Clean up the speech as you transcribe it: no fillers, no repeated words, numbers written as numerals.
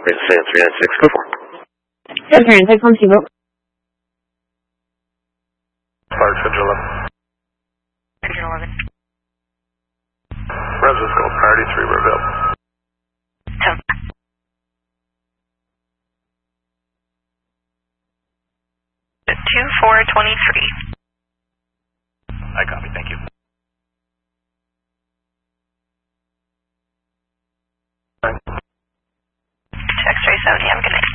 San 396, go for it. San 396 on Steamboat. Fire Central 11. Central 11. Residence Gold, priority 3, we're available. 2423. I copy, thank you. X-ray 70, I'm going to